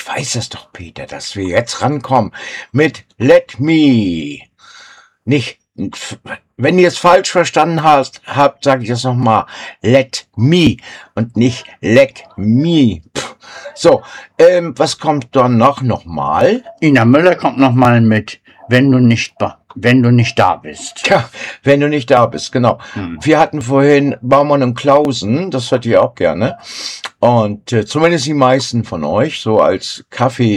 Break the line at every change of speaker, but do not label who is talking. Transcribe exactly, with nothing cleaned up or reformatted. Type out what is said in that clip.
weiß es doch, Peter, dass wir jetzt rankommen mit Let Me. Nicht, wenn ihr es falsch verstanden habt, habt sage ich es nochmal, Let Me und nicht Let Me. Pff. So, ähm, was kommt dann noch nochmal?
Ina Müller kommt nochmal mit, wenn du nicht wenn du nicht da bist.
Tja, wenn du nicht da bist, genau. Hm. Wir hatten vorhin Baumann und Klausen, das hört ihr auch gerne. Und äh, zumindest die meisten von euch, so als Kaffee